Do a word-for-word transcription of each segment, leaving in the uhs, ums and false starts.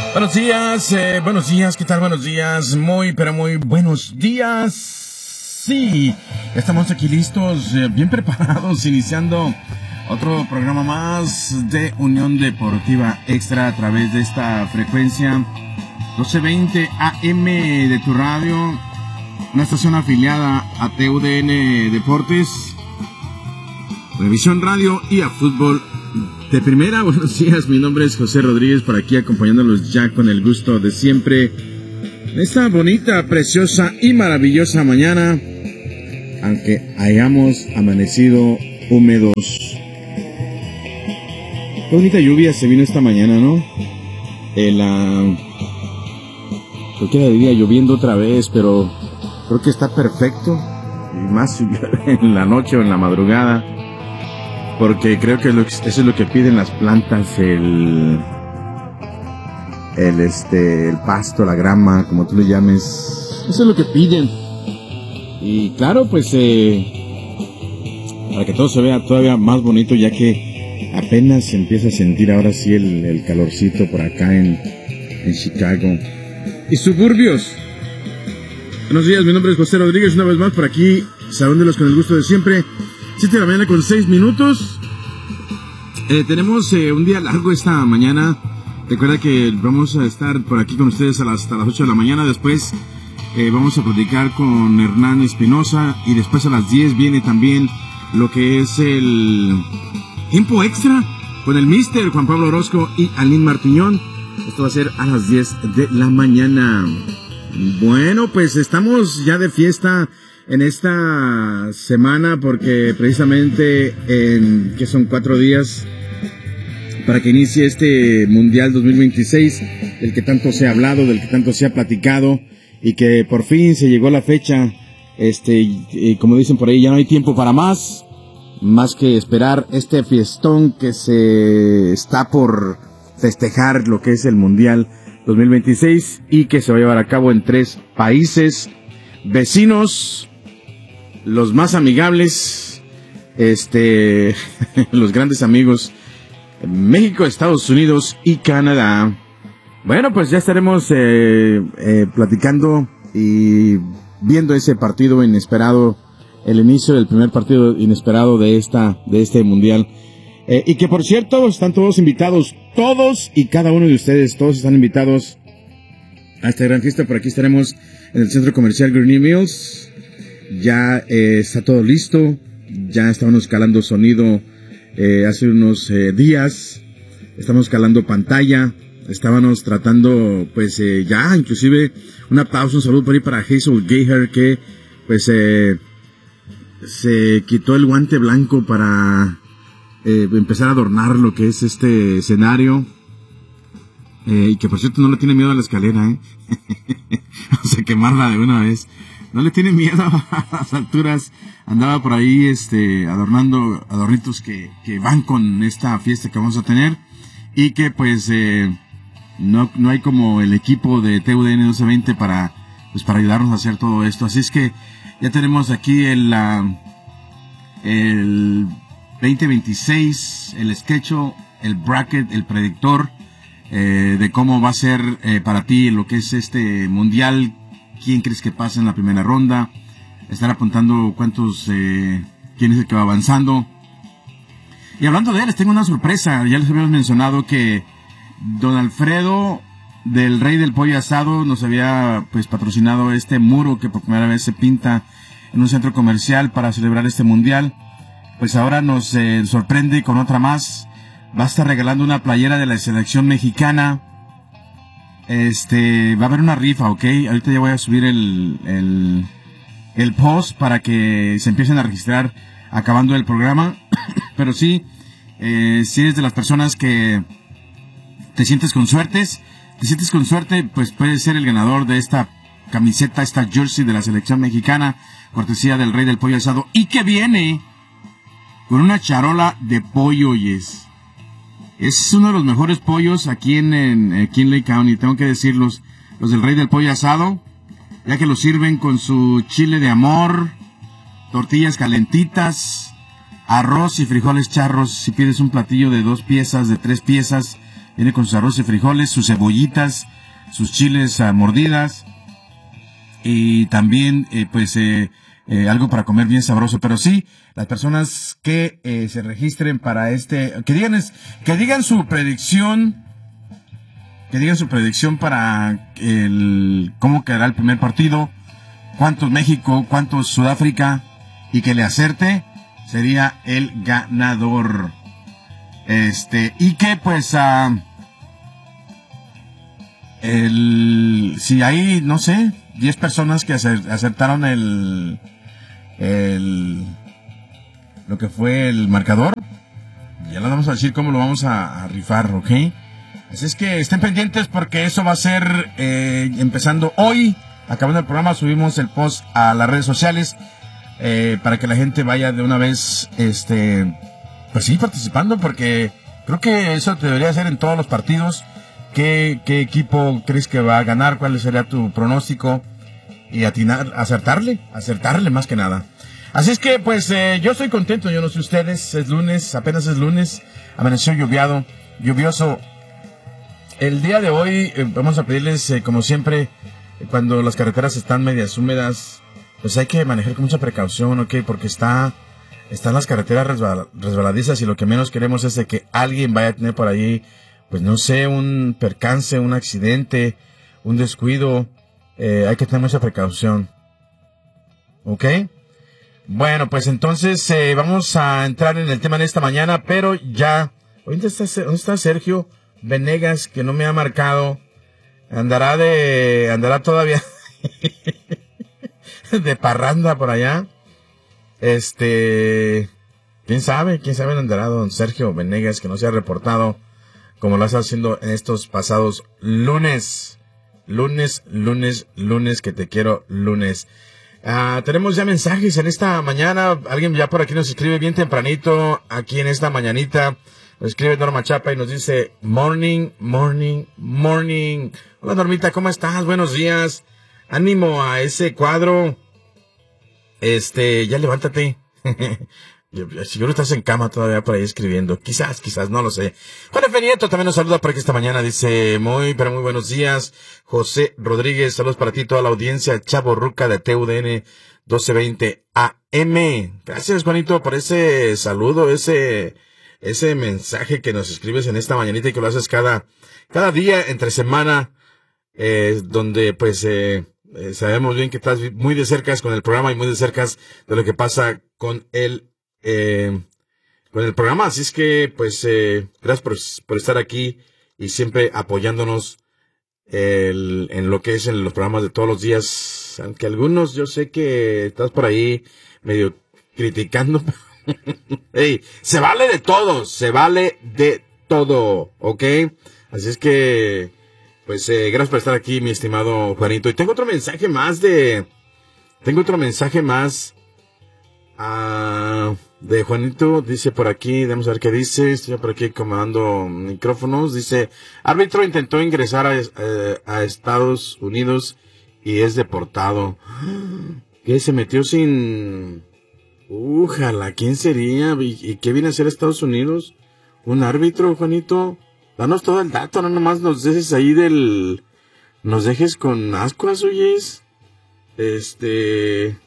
Buenos días, eh, buenos días, ¿qué tal? Buenos días, muy, pero muy buenos días. Sí, ya estamos aquí listos, eh, bien preparados, iniciando otro programa más de Unión Deportiva Extra a través de esta frecuencia doce veinte A M de tu radio, una estación afiliada a T U D N Deportes, Revisión Radio y a Fútbol de Primera. Buenos días, mi nombre es José Rodríguez, por aquí acompañándolos ya con el gusto de siempre en esta bonita, preciosa y maravillosa mañana, aunque hayamos amanecido húmedos. Qué bonita lluvia se vino esta mañana, ¿no? El, uh, cualquiera diría lloviendo otra vez, pero creo que está perfecto, y más si llueve en la noche o en la madrugada, porque creo que eso es lo que piden las plantas, el, el, este, el pasto, la grama, como tú le llames. Eso es lo que piden. Y claro, pues, eh, para que todo se vea todavía más bonito, ya que apenas se empieza a sentir ahora sí el, el calorcito por acá en, en Chicago y suburbios. Buenos días, mi nombre es José Rodríguez, una vez más por aquí, saludándolos con el gusto de siempre. siete de la mañana con seis minutos. Eh, tenemos eh, un día largo esta mañana. Recuerda que vamos a estar por aquí con ustedes a las, hasta las ocho de la mañana. Después eh, vamos a platicar con Hernán Espinosa. Y después a las diez viene también lo que es el tiempo extra con el mister Juan Pablo Orozco y Aline Martiñón. Esto va a ser a las diez de la mañana. Bueno, pues estamos ya de fiesta en esta semana, porque precisamente en que son cuatro días para que inicie este Mundial dos mil veintiséis, del que tanto se ha hablado, del que tanto se ha platicado, y que por fin se llegó la fecha. Este, y, y como dicen por ahí, ya no hay tiempo para más, más que esperar este fiestón que se está por festejar, lo que es el Mundial dos mil veintiséis, y que se va a llevar a cabo en tres países vecinos, los más amigables, este, los grandes amigos, México, Estados Unidos y Canadá. Bueno, pues ya estaremos eh, eh, platicando y viendo ese partido inesperado, el inicio del primer partido inesperado de esta, de este mundial. Eh, y que por cierto, están todos invitados, todos y cada uno de ustedes, todos están invitados a esta gran fiesta. Por aquí estaremos en el Centro Comercial Green Mills. Ya eh, está todo listo, ya estábamos calando sonido eh, hace unos eh, días, estamos calando pantalla, estábamos tratando, pues eh, ya, inclusive, un aplauso, un saludo por ahí para Hazel Gaher, que pues eh, se quitó el guante blanco para eh, empezar a adornar lo que es este escenario, eh, y que por cierto no le tiene miedo a la escalera, ¿eh? Vamos a quemarla de una vez. No le tiene miedo a las alturas. Andaba por ahí este adornando adornitos que, que van con esta fiesta que vamos a tener. Y que pues eh, no, no hay como el equipo de T U D N doce veinte para, pues, para ayudarnos a hacer todo esto. Así es que ya tenemos aquí el, uh, el veinte veintiséis, el sketch, el bracket, el predictor eh, de cómo va a ser eh, para ti lo que es este mundial. ¿Quién crees que pasa en la primera ronda? Estar apuntando cuántos, eh, quién es el que va avanzando. Y hablando de él, les tengo una sorpresa. Ya les habíamos mencionado que don Alfredo del Rey del Pollo Asado nos había pues patrocinado este muro que por primera vez se pinta en un centro comercial para celebrar este mundial. Pues ahora nos eh, sorprende con otra más. Va a estar regalando una playera de la selección mexicana. Este, va a haber una rifa, ¿ok? Ahorita ya voy a subir el, el, el post para que se empiecen a registrar acabando el programa. Pero sí, eh, si eres de las personas que te sientes con suertes, te sientes con suerte, pues puedes ser el ganador de esta camiseta, esta jersey de la selección mexicana, cortesía del Rey del Pollo Asado, y que viene con una charola de pollo, yes. Es uno de los mejores pollos aquí en, en, aquí en Lake County, tengo que decirlos, los del Rey del Pollo Asado, ya que los sirven con su chile de amor, tortillas calentitas, arroz y frijoles charros. Si pides un platillo de dos piezas, de tres piezas, Viene con sus arroz y frijoles, sus cebollitas, sus chiles uh, mordidas y también eh, pues eh, eh, algo para comer bien sabroso. Pero sí, las personas que eh, se registren para este, que digan, es, que digan su predicción, que digan su predicción para el cómo quedará el primer partido, cuántos México, cuántos Sudáfrica, y que le acerte, sería el ganador. Este, y que pues uh, el si hay, no sé, diez personas que acertaron el el lo que fue el marcador, ya les vamos a decir cómo lo vamos a, a rifar, ¿ok? Así es que estén pendientes porque eso va a ser eh, empezando hoy. Acabando el programa subimos el post a las redes sociales eh, para que la gente vaya de una vez, este, pues sí, participando, porque creo que eso te debería hacer en todos los partidos. ¿Qué, qué equipo crees que va a ganar? ¿Cuál sería tu pronóstico? Y atinar, acertarle, acertarle más que nada. Así es que, pues, eh, yo estoy contento, yo no sé ustedes, es lunes, apenas es lunes, amaneció lluviado, lluvioso. El día de hoy eh, vamos a pedirles, eh, como siempre, eh, cuando las carreteras están medias húmedas, pues hay que manejar con mucha precaución, ¿ok? Porque está, están las carreteras resbal, resbaladizas y lo que menos queremos es de que alguien vaya a tener por ahí, pues no sé, un percance, un accidente, un descuido. Eh, hay que tener mucha precaución. ¿Ok? Bueno, pues entonces eh, vamos a entrar en el tema en esta mañana, pero ya... ¿Dónde está, dónde está Sergio Venegas, que no me ha marcado? Andará de... Andará todavía de parranda por allá. Este... ¿Quién sabe? ¿Quién sabe dónde andará don Sergio Venegas, que no se ha reportado como lo está haciendo en estos pasados lunes? Lunes, lunes, lunes, que te quiero lunes. Uh, tenemos ya mensajes en esta mañana. Alguien ya por aquí nos escribe bien tempranito, aquí en esta mañanita. Nos escribe Norma Chapa y nos dice, morning, morning, morning. Hola Normita, ¿cómo estás? Buenos días. Ánimo a ese cuadro. Este, ya levántate. Seguro estás en cama todavía por ahí escribiendo. Quizás, quizás, no lo sé. Juan F. Nieto también nos saluda por aquí esta mañana. Dice, muy, pero muy buenos días. José Rodríguez, saludos para ti, toda la audiencia. Chavo Ruca de T U D N doce veinte A M. Gracias, Juanito, por ese saludo, ese, ese mensaje que nos escribes en esta mañanita y que lo haces cada, cada día entre semana, eh, donde pues, eh, eh, sabemos bien que estás muy de cerca con el programa y muy de cerca de lo que pasa con el Eh, con el programa. Así es que pues eh, gracias por, por estar aquí y siempre apoyándonos el, en lo que es en los programas de todos los días, aunque algunos yo sé que estás por ahí medio criticando. Hey, se vale de todo, se vale de todo, ¿ok? Así es que pues eh, gracias por estar aquí, mi estimado Juanito. Y tengo otro mensaje más de tengo otro mensaje más Ah, de Juanito, dice por aquí, vamos a ver qué dice, estoy por aquí acomodando micrófonos, dice, árbitro intentó ingresar a, eh, a Estados Unidos y es deportado. ¿Qué? Se metió sin... Újala, ¿quién sería? ¿Y, y qué viene a hacer a Estados Unidos? ¿Un árbitro, Juanito? Danos todo el dato, no nomás nos dejes ahí del... Nos dejes con ascuas, oyes. Este...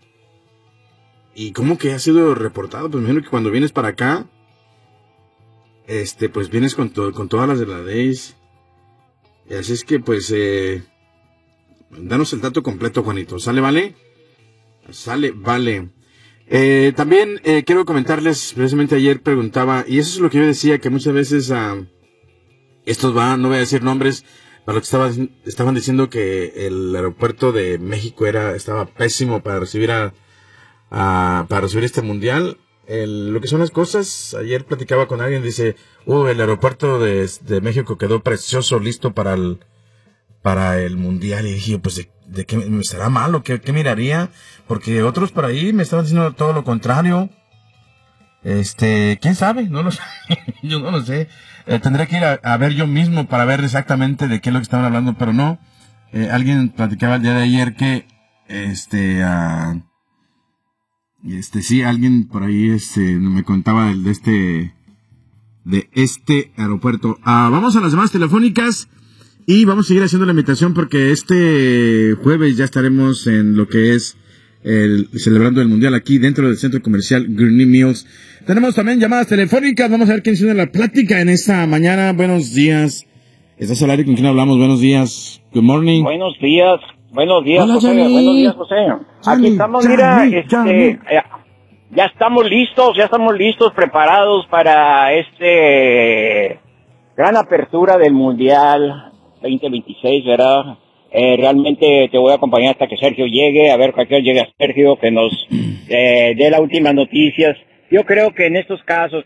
¿Y cómo que ha sido reportado? Pues me imagino que cuando vienes para acá, este, pues vienes con, to- con todas las de la ley. Y así es que, pues, eh, danos el dato completo, Juanito. ¿Sale, vale? Sale, vale. Eh, también eh, quiero comentarles, precisamente ayer preguntaba, y eso es lo que yo decía, que muchas veces, uh, estos van, no voy a decir nombres, para lo que estaba, estaban diciendo que el aeropuerto de México era, estaba pésimo para recibir a, a para recibir este mundial. El, lo que son las cosas, ayer platicaba con alguien, dice, uh, el aeropuerto de, de México quedó precioso, listo para el, para el mundial. Y dije, pues, ¿de, de qué me estará malo? ¿Qué, qué miraría? Porque otros por ahí me estaban diciendo todo lo contrario. Este, ¿quién sabe? No lo sé. Yo no lo sé. Eh, tendré que ir a, a ver yo mismo para ver exactamente de qué es lo que estaban hablando, pero no. Eh, alguien platicaba el día de ayer que, este, uh, este, sí, alguien por ahí, este, me contaba de, de este, de este aeropuerto. Ah, vamos a las llamadas telefónicas y vamos a seguir haciendo la invitación porque este jueves ya estaremos en lo que es el celebrando el mundial aquí dentro del centro comercial Gurnee Mills. Tenemos también llamadas telefónicas. Vamos a ver quién sigue la plática en esta mañana. Buenos días. ¿Estás al aire? ¿Con quién hablamos? Buenos días. Good morning. Buenos días. Buenos días, Hola, José. Johnny. Buenos días, José. Johnny, Aquí estamos, Johnny, mira, este, Johnny. ya, ya estamos listos, ya estamos listos, preparados para este gran apertura del Mundial veinte veintiséis, ¿verdad? Eh, realmente te voy a acompañar hasta que Sergio llegue, a ver cualquier llegue a Sergio, que nos eh, dé las últimas noticias. Yo creo que en estos casos